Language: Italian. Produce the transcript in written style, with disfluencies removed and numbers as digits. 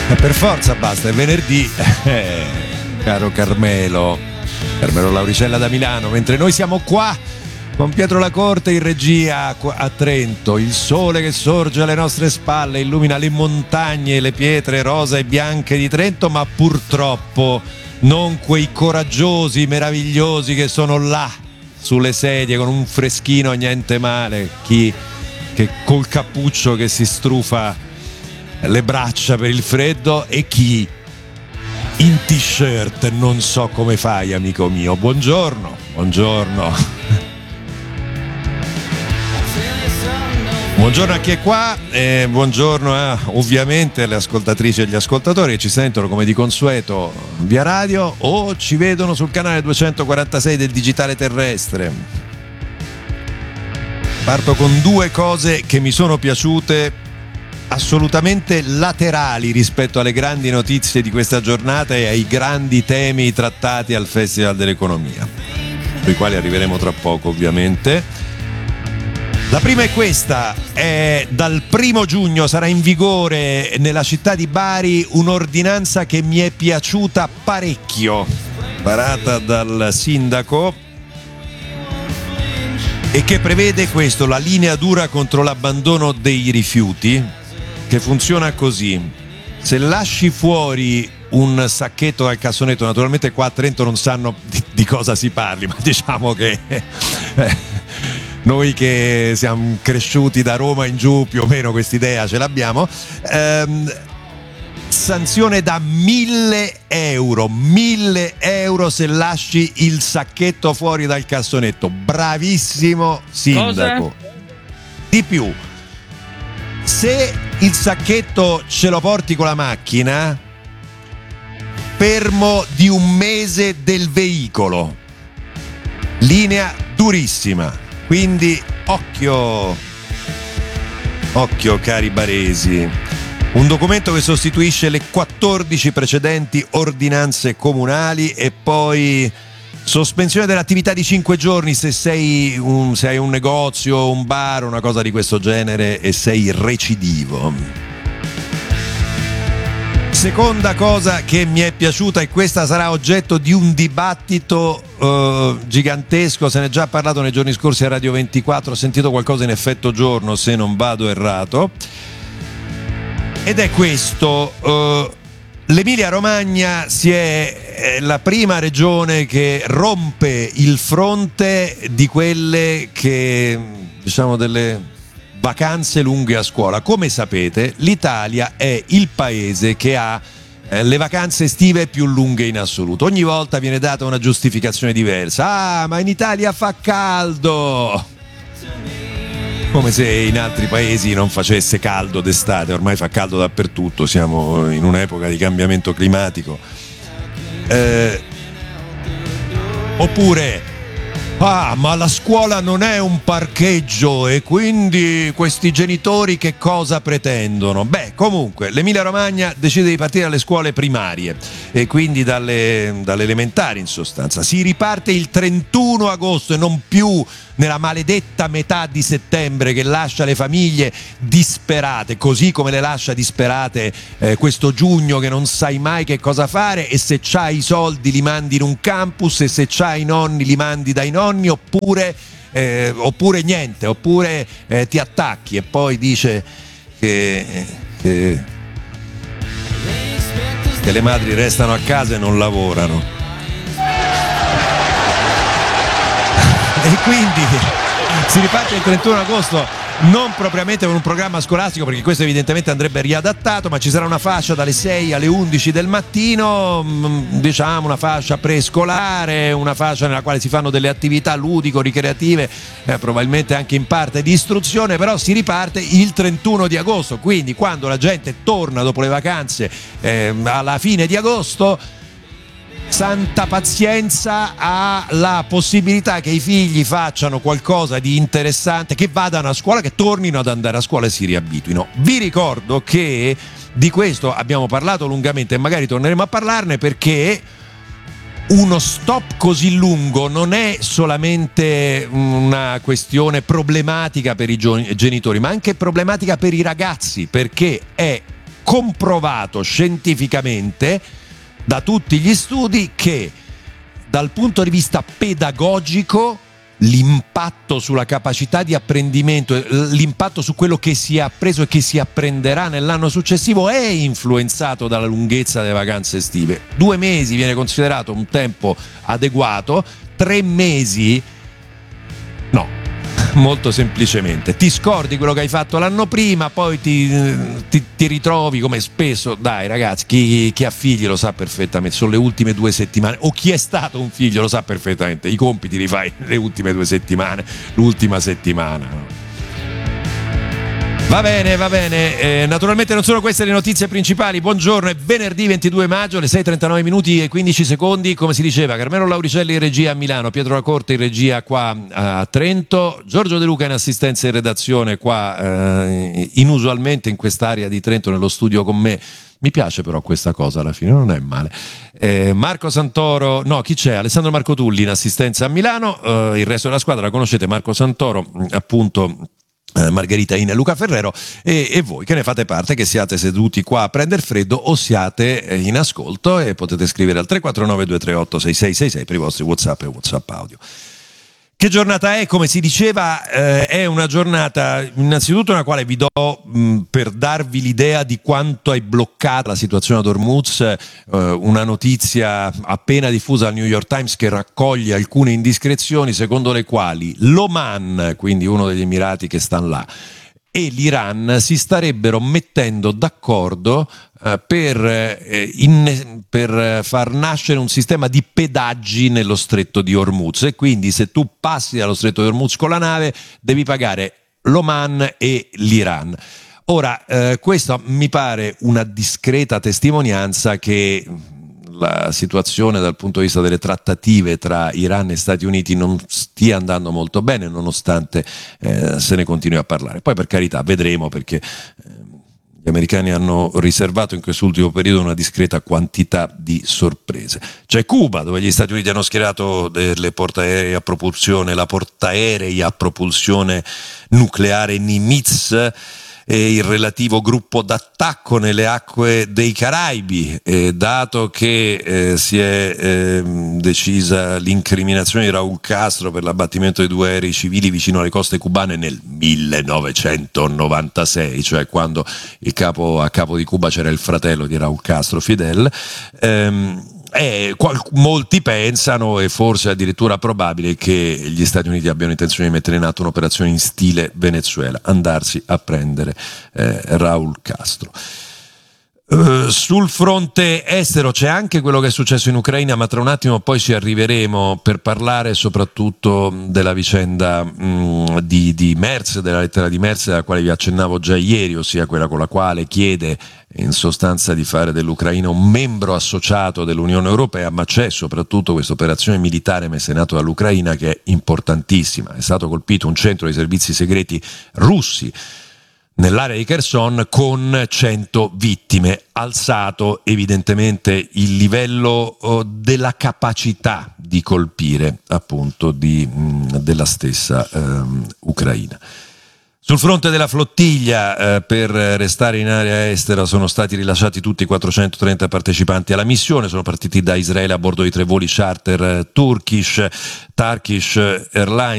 Per forza basta, è venerdì, caro Carmelo Lauricella da Milano, mentre noi siamo qua con Pietro Lacorte in regia a Trento, il sole che sorge alle nostre spalle illumina le montagne e le pietre rosa e bianche di Trento, ma purtroppo non quei coraggiosi, meravigliosi che sono là sulle sedie con un freschino niente male, chi che col cappuccio che si strufa le braccia per il freddo e chi in t-shirt. Non so come fai, amico mio. Buongiorno. Buongiorno a chi è qua, buongiorno ovviamente alle ascoltatrici e agli ascoltatori che ci sentono come di consueto via radio o ci vedono sul canale 246 del digitale terrestre. Parto con due cose che mi sono piaciute, assolutamente laterali rispetto alle grandi notizie di questa giornata e ai grandi temi trattati al Festival dell'Economia, sui quali arriveremo tra poco ovviamente. La prima è questa: dal 1 giugno sarà in vigore nella città di Bari un'ordinanza che mi è piaciuta parecchio, varata dal sindaco, e che prevede questo: la linea dura contro l'abbandono dei rifiuti, che funziona così: se lasci fuori un sacchetto dal cassonetto, naturalmente qua a Trento non sanno di cosa si parli, ma diciamo che noi che siamo cresciuti da Roma in giù più o meno quest'idea ce l'abbiamo, sanzione da 1.000 euro. 1.000 euro se lasci il sacchetto fuori dal cassonetto. Bravissimo sindaco. Cosa? Di più, se il sacchetto ce lo porti con la macchina, fermo di 1 mese del veicolo. Linea durissima. Quindi occhio cari baresi. Un documento che sostituisce le 14 precedenti ordinanze comunali e poi sospensione dell'attività di 5 giorni se hai un negozio, un bar, una cosa di questo genere e sei recidivo. Seconda cosa che mi è piaciuta, e questa sarà oggetto di un dibattito gigantesco, se ne è già parlato nei giorni scorsi a Radio 24, ho sentito qualcosa in effetto giorno se non vado errato, ed è questo: l'Emilia Romagna è la prima regione che rompe il fronte di quelle che, diciamo, delle vacanze lunghe a scuola. Come sapete, l'Italia è il paese che ha le vacanze estive più lunghe in assoluto. Ogni volta viene data una giustificazione diversa. Ma in Italia fa caldo! Come se in altri paesi non facesse caldo d'estate. Ormai fa caldo dappertutto, siamo in un'epoca di cambiamento climatico. Oppure ma la scuola non è un parcheggio e quindi questi genitori che cosa pretendono? Beh, comunque l'Emilia Romagna decide di partire dalle scuole primarie e quindi dalle elementari in sostanza. Si riparte il 31 agosto e non più nella maledetta metà di settembre che lascia le famiglie disperate, così come le lascia disperate questo giugno che non sai mai che cosa fare, e se c'hai i soldi li mandi in un campus e se c'hai i nonni li mandi dai nonni, oppure niente, oppure ti attacchi e poi dice che le madri restano a casa e non lavorano. E quindi si riparte il 31 agosto, non propriamente con un programma scolastico, perché questo evidentemente andrebbe riadattato, ma ci sarà una fascia dalle 6 alle 11 del mattino, diciamo una fascia prescolare, una fascia nella quale si fanno delle attività ludico-ricreative, probabilmente anche in parte di istruzione, però si riparte il 31 di agosto, quindi quando la gente torna dopo le vacanze alla fine di agosto, santa pazienza, ha la possibilità che i figli facciano qualcosa di interessante, che vadano a scuola, che tornino ad andare a scuola e si riabituino. Vi ricordo che di questo abbiamo parlato lungamente e magari torneremo a parlarne, perché uno stop così lungo non è solamente una questione problematica per i genitori, ma anche problematica per i ragazzi, perché è comprovato scientificamente da tutti gli studi che dal punto di vista pedagogico l'impatto sulla capacità di apprendimento, l'impatto su quello che si è appreso e che si apprenderà nell'anno successivo è influenzato dalla lunghezza delle vacanze estive. 2 mesi viene considerato un tempo adeguato, 3 mesi no, molto semplicemente ti scordi quello che hai fatto l'anno prima, poi ti ritrovi, come spesso, dai ragazzi, chi ha figli lo sa perfettamente, sono le ultime 2 settimane, o chi è stato un figlio lo sa perfettamente, i compiti li fai le ultime 2 settimane, l'ultima settimana, no? Va bene, naturalmente non sono queste le notizie principali. Buongiorno, è venerdì 22 maggio, alle 6:39 minuti e 15 secondi. Come si diceva, Carmelo Lauricelli in regia a Milano, Pietro Lacorte in regia qua a Trento, Giorgio De Luca in assistenza in redazione qua inusualmente in quest'area di Trento nello studio con me. Mi piace però questa cosa, alla fine non è male. Marco Santoro, no, chi c'è? Alessandro Marco Tulli in assistenza a Milano, il resto della squadra la conoscete, Marco Santoro appunto, Margherita Ina e Luca Ferrero, e voi che ne fate parte, che siate seduti qua a prendere freddo o siate in ascolto, e potete scrivere al 349 238 6666 per i vostri WhatsApp e WhatsApp audio. Che giornata è? Come si diceva, è una giornata innanzitutto nella quale vi do, per darvi l'idea di quanto è bloccata la situazione ad Hormuz, una notizia appena diffusa al New York Times che raccoglie alcune indiscrezioni secondo le quali l'Oman, quindi uno degli Emirati che stanno là, e l'Iran si starebbero mettendo d'accordo per far nascere un sistema di pedaggi nello stretto di Hormuz, e quindi se tu passi dallo stretto di Hormuz con la nave devi pagare l'Oman e l'Iran. Ora, questo mi pare una discreta testimonianza che la situazione dal punto di vista delle trattative tra Iran e Stati Uniti non stia andando molto bene, nonostante se ne continui a parlare. Poi, per carità, vedremo, perché gli americani hanno riservato in quest'ultimo periodo una discreta quantità di sorprese. C'è Cuba, dove gli Stati Uniti hanno schierato delle portaerei a propulsione, la portaerei a propulsione nucleare Nimitz e il relativo gruppo d'attacco nelle acque dei Caraibi, dato che si è decisa l'incriminazione di Raúl Castro per l'abbattimento di 2 aerei civili vicino alle coste cubane nel 1996, cioè quando a capo di Cuba c'era il fratello di Raúl Castro, Fidel. Molti pensano, e forse addirittura probabile, che gli Stati Uniti abbiano intenzione di mettere in atto un'operazione in stile Venezuela, andarsi a prendere Raúl Castro. Sul fronte estero c'è anche quello che è successo in Ucraina, ma tra un attimo poi ci arriveremo per parlare soprattutto della vicenda di Merz, della lettera di Merz, alla quale vi accennavo già ieri, ossia quella con la quale chiede in sostanza di fare dell'Ucraina un membro associato dell'Unione Europea, ma c'è soprattutto questa operazione militare messa in atto dall'Ucraina che è importantissima. È stato colpito un centro di servizi segreti russi nell'area di Kherson con 100 vittime, alzato evidentemente il livello della capacità di colpire appunto della stessa Ucraina. Sul fronte della flottiglia, per restare in area estera, sono stati rilasciati tutti i 430 partecipanti alla missione, sono partiti da Israele a bordo di 3 voli charter Turkish Airlines